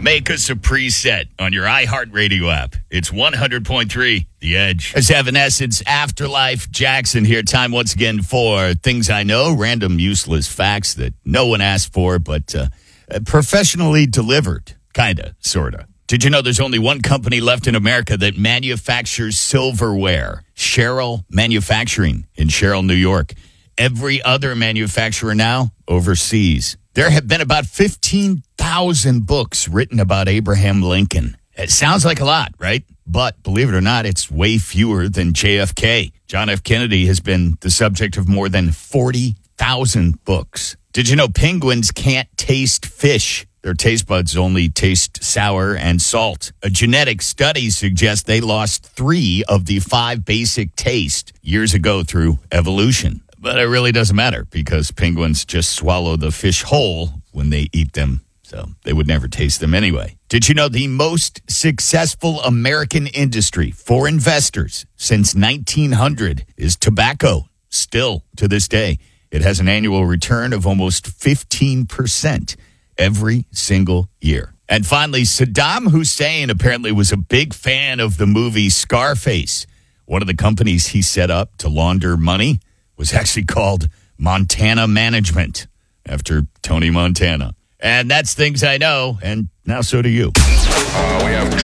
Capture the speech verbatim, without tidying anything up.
Make us a preset on your iHeartRadio app. It's one hundred point three The Edge. It's Evanescence Afterlife. Jackson here. Time once again for Things I Know. Random useless facts that no one asked for, but uh, professionally delivered. Kinda, sorta. Did you know there's only one company left in America that manufactures silverware? Sherrill Manufacturing in Sherrill, New York. Every other manufacturer now overseas. There have been about fifteen thousand books written about Abraham Lincoln. It sounds like a lot, right? But believe it or not, it's way fewer than J F K. John F. Kennedy has been the subject of more than forty thousand books. Did you know penguins can't taste fish? Their taste buds only taste sour and salt. A genetic study suggests they lost three of the five basic tastes years ago through evolution. But it really doesn't matter because penguins just swallow the fish whole when they eat them, so they would never taste them anyway. Did you know the most successful American industry for investors since nineteen hundred is tobacco? Still, to this day, it has an annual return of almost fifteen percent every single year. And finally, Saddam Hussein apparently was a big fan of the movie Scarface. One of the companies he set up to launder money was actually called Montana Management, after Tony Montana. And that's Things I Know, and now so do you. Uh, we have